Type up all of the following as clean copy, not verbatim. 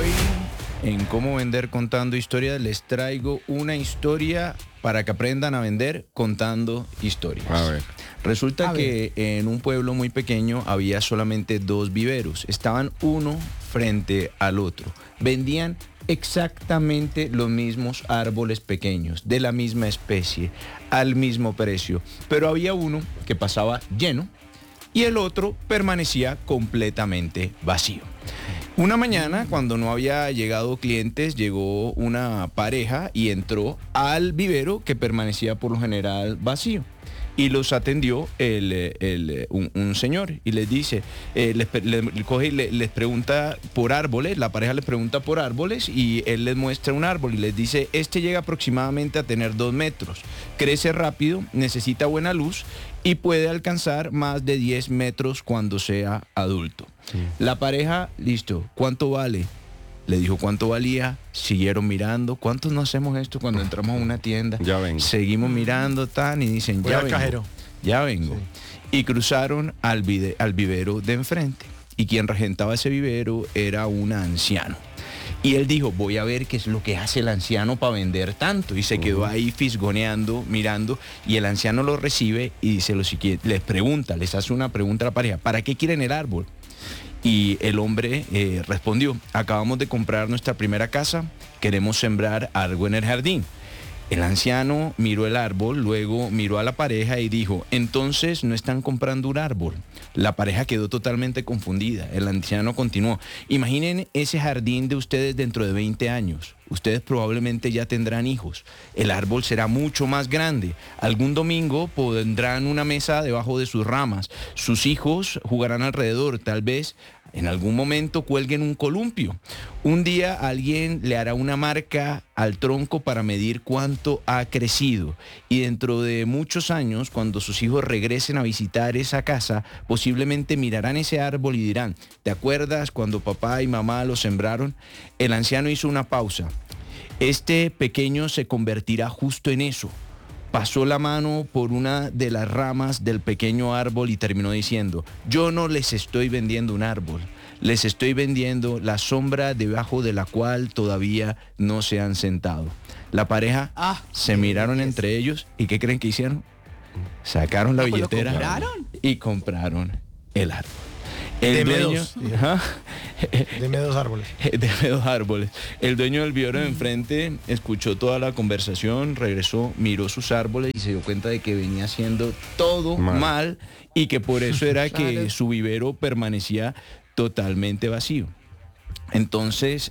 Hoy, en Cómo Vender Contando Historias, les traigo una historia para que aprendan a vender contando historias. A ver. Resulta que en un pueblo muy pequeño había solamente 2 viveros. Estaban uno frente al otro. Vendían exactamente los mismos árboles pequeños, de la misma especie, al mismo precio. Pero había uno que pasaba lleno y el otro permanecía completamente vacío. Una mañana, cuando no había llegado clientes, llegó una pareja y entró al vivero que permanecía por lo general vacío. Y los atendió un señor y les dice, les pregunta por árboles, la pareja les pregunta por árboles y él les muestra un árbol y les dice, este llega aproximadamente a tener 2 metros, crece rápido, necesita buena luz y puede alcanzar más de 10 metros cuando sea adulto. Sí. La pareja, listo, ¿cuánto vale? Le dijo cuánto valía, siguieron mirando. ¿Cuántos no hacemos esto cuando entramos a una tienda? Ya vengo. Seguimos mirando, tan, y dicen, voy ya al vengo. Cajero. Ya vengo. Sí. Y cruzaron al vivero de enfrente. Y quien regentaba ese vivero era un anciano. Y él dijo, voy a ver qué es lo que hace el anciano para vender tanto. Y se quedó ahí fisgoneando, mirando. Y el anciano lo recibe y dice lo siguiente, les hace una pregunta a la pareja, ¿para qué quieren el árbol? Y el hombre respondió, acabamos de comprar nuestra primera casa, queremos sembrar algo en el jardín. El anciano miró el árbol, luego miró a la pareja y dijo, entonces no están comprando un árbol. La pareja quedó totalmente confundida. El anciano continuó, imaginen ese jardín de ustedes dentro de 20 años. Ustedes probablemente ya tendrán hijos. El árbol será mucho más grande. Algún domingo pondrán una mesa debajo de sus ramas. Sus hijos jugarán alrededor. Tal vez en algún momento cuelguen un columpio. Un día alguien le hará una marca al tronco para medir cuánto ha crecido. Y dentro de muchos años, cuando sus hijos regresen a visitar esa casa, posiblemente mirarán ese árbol y dirán, ¿te acuerdas cuando papá y mamá lo sembraron? El anciano hizo una pausa. Este pequeño se convertirá justo en eso. Pasó la mano por una de las ramas del pequeño árbol y terminó diciendo, yo no les estoy vendiendo un árbol, les estoy vendiendo la sombra debajo de la cual todavía no se han sentado. La pareja se miraron entre ellos y ¿qué creen que hicieron? Sacaron la billetera y compraron el árbol. Deme 2 árboles. Deme 2 árboles. El dueño del vivero de enfrente escuchó toda la conversación, regresó, miró sus árboles y se dio cuenta de que venía haciendo todo mal y que por eso era que su vivero permanecía totalmente vacío. Entonces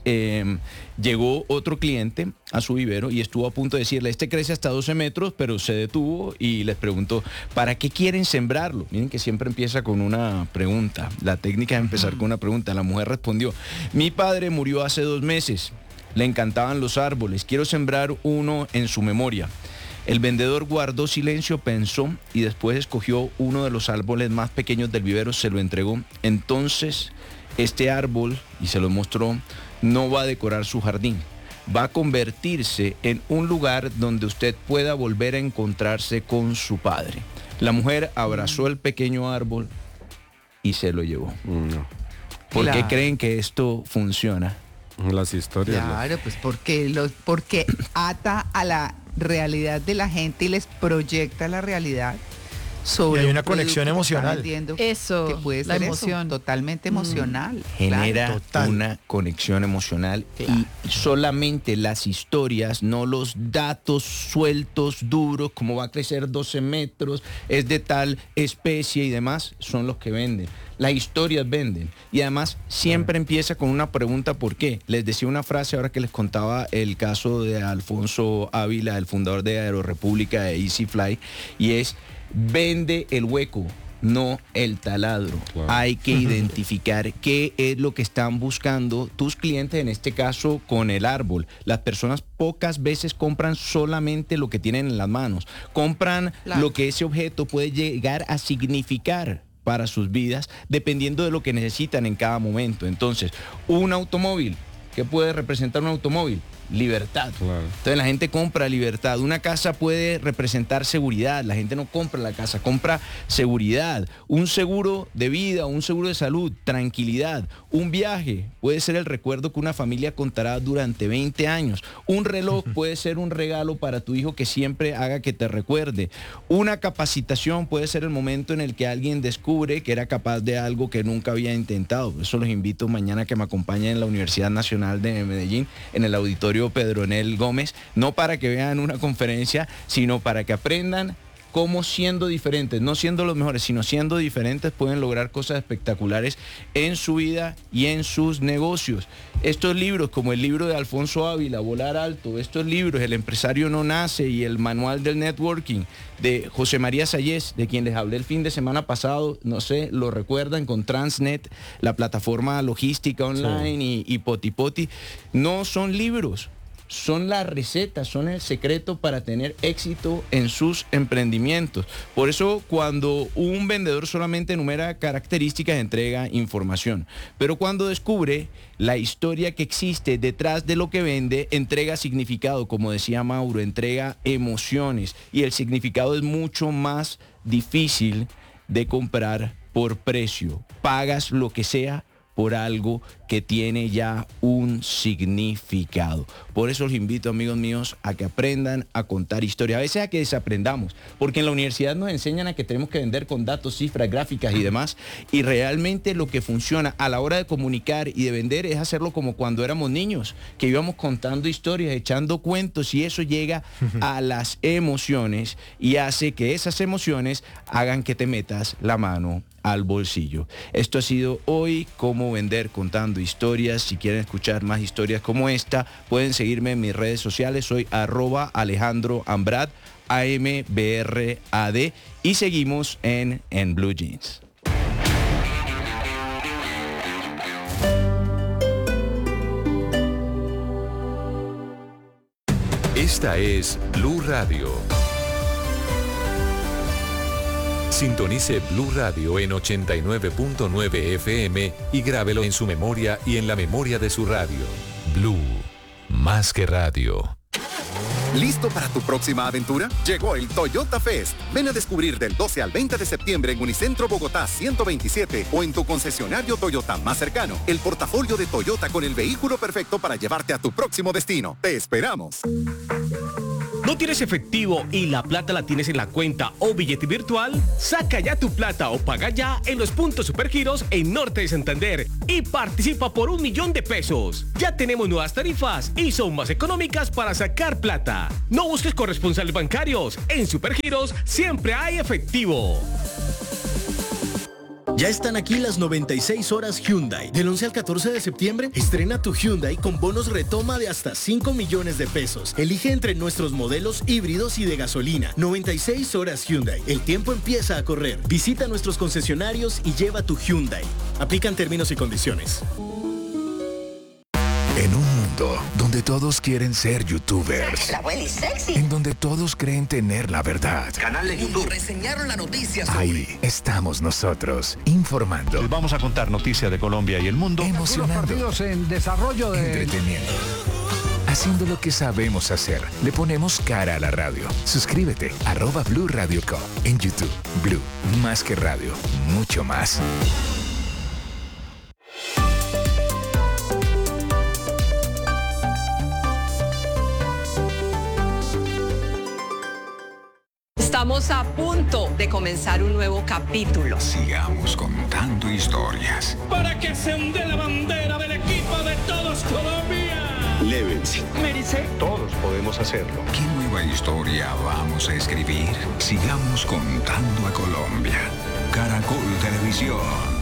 llegó otro cliente a su vivero y estuvo a punto de decirle, este crece hasta 12 metros, pero se detuvo y les preguntó, ¿para qué quieren sembrarlo? Miren que siempre empieza con una pregunta. La técnica es empezar con una pregunta. La mujer respondió, mi padre murió hace 2 meses. Le encantaban los árboles. Quiero sembrar uno en su memoria. El vendedor guardó silencio, pensó y después escogió uno de los árboles más pequeños del vivero, se lo entregó. Entonces, este árbol, y se lo mostró, no va a decorar su jardín. Va a convertirse en un lugar donde usted pueda volver a encontrarse con su padre. La mujer abrazó el pequeño árbol y se lo llevó. ¿Por qué creen que esto funciona? Las historias. Claro, pues porque ata a la realidad de la gente y les proyecta la realidad. Y hay una conexión emocional. Eso, que puede ser emoción. Totalmente emocional. Genera una conexión emocional y solamente las historias, no los datos sueltos, duros, como va a crecer 12 metros, es de tal especie y demás, son los que venden. Las historias venden y además siempre empieza con una pregunta ¿por qué? Les decía una frase ahora que les contaba el caso de Alfonso Ávila, el fundador de Aerorepública de EasyFly, y es vende el hueco, no el taladro. Claro. Hay que identificar qué es lo que están buscando tus clientes, en este caso con el árbol. Las personas pocas veces compran solamente lo que tienen en las manos, compran lo que ese objeto puede llegar a significar para sus vidas, dependiendo de lo que necesitan en cada momento. Entonces, un automóvil, ¿qué puede representar un automóvil? libertad. Claro. Entonces la gente compra libertad. Una casa puede representar seguridad. La gente no compra la casa, compra seguridad. Un seguro de vida, un seguro de salud, tranquilidad. Un viaje puede ser el recuerdo que una familia contará durante 20 años. Un reloj puede ser un regalo para tu hijo que siempre haga que te recuerde. Una capacitación puede ser el momento en el que alguien descubre que era capaz de algo que nunca había intentado. Por eso los invito mañana a que me acompañen en la Universidad Nacional de Medellín, en el auditorio Pedronel Gómez, no para que vean una conferencia, sino para que aprendan cómo siendo diferentes, no siendo los mejores, sino siendo diferentes, pueden lograr cosas espectaculares en su vida y en sus negocios. Estos libros, como el libro de Alfonso Ávila, Volar Alto, estos libros, El empresario no nace, y el manual del networking de José María Sayés, de quien les hablé el fin de semana pasado, no sé, lo recuerdan, con Transnet, la plataforma logística online, y Potipoti, no son libros. Son la receta, son el secreto para tener éxito en sus emprendimientos. Por eso, cuando un vendedor solamente enumera características, entrega información. Pero cuando descubre la historia que existe detrás de lo que vende, entrega significado, como decía Mauro, entrega emociones. Y el significado es mucho más difícil de comprar por precio. Pagas lo que sea por algo que tiene ya un significado. Por eso los invito, amigos míos, a que aprendan a contar historias, a veces a que desaprendamos, porque en la universidad nos enseñan a que tenemos que vender con datos, cifras, gráficas y demás, y realmente lo que funciona a la hora de comunicar y de vender es hacerlo como cuando éramos niños, que íbamos contando historias, echando cuentos, y eso llega a las emociones y hace que esas emociones hagan que te metas la mano al bolsillo. Esto ha sido hoy Cómo Vender Contando Historias. Si quieren escuchar más historias como esta, pueden seguirme en mis redes sociales. Soy @AlejandroAmbrad, AMBRAD, y seguimos en Blue Jeans. Esta es Blue Radio. Sintonice Blue Radio en 89.9 FM y grábelo en su memoria y en la memoria de su radio. Blue, más que radio. ¿Listo para tu próxima aventura? Llegó el Toyota Fest. Ven a descubrir del 12 al 20 de septiembre en Unicentro Bogotá 127 o en tu concesionario Toyota más cercano el portafolio de Toyota con el vehículo perfecto para llevarte a tu próximo destino. ¡Te esperamos! ¿No tienes efectivo y la plata la tienes en la cuenta o billete virtual? Saca ya tu plata o paga ya en los puntos Supergiros en Norte de Santander y participa por 1 millón de pesos. Ya tenemos nuevas tarifas y son más económicas para sacar plata. No busques corresponsales bancarios. En Supergiros siempre hay efectivo. Ya están aquí las 96 horas Hyundai. Del 11 al 14 de septiembre, estrena tu Hyundai con bonos retoma de hasta 5 millones de pesos. Elige entre nuestros modelos híbridos y de gasolina. 96 horas Hyundai. El tiempo empieza a correr. Visita nuestros concesionarios y lleva tu Hyundai. Aplican términos y condiciones. En un mundo donde todos quieren ser youtubers, la abuela sexy, en donde todos creen tener la verdad, canal de YouTube, reseñaron la noticia sobre... Ahí estamos nosotros, informando. Les vamos a contar noticias de Colombia y el mundo, emocionando, partidos en desarrollo de... entreteniendo, haciendo lo que sabemos hacer. Le ponemos cara a la radio. Suscríbete, @Blue Radio Co. En YouTube. Blue, más que radio, mucho más. Estamos a punto de comenzar un nuevo capítulo. Sigamos contando historias. Para que se onde la bandera del equipo de todos Colombia. Levels. Merece. todos podemos hacerlo. ¿Qué nueva historia vamos a escribir? Sigamos contando a Colombia. Caracol Televisión.